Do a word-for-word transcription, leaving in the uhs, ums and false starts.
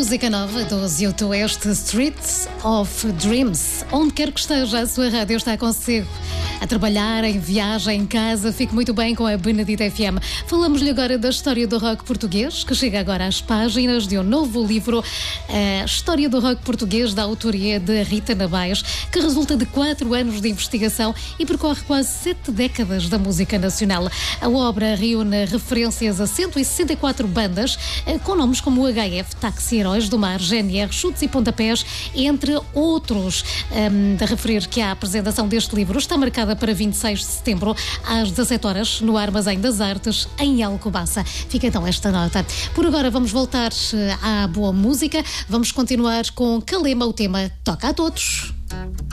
Música nova dos U dois, este Streets of Dreams. Onde quer que esteja, a sua rádio está consigo. A trabalhar, em viagem, em casa, fique muito bem com a Benedita F M. Falamos-lhe agora da história do rock português, que chega agora às páginas de um novo livro, a História do Rock Português, da autoria de Rita Nabaias, que resulta de quatro anos de investigação e percorre quase sete décadas da música nacional. A obra reúne referências a cento e sessenta e quatro bandas, com nomes como H F, Táxi, Heróis do Mar, G N R, Chutes e Pontapés, entre outros. Um, de referir que a apresentação deste livro está marcada para vinte e seis de setembro, às dezassete horas, no Armazém das Artes, em Alcobaça. Fica então esta nota. Por agora vamos voltar à boa música. Vamos continuar com Calema, o tema Toca a Todos.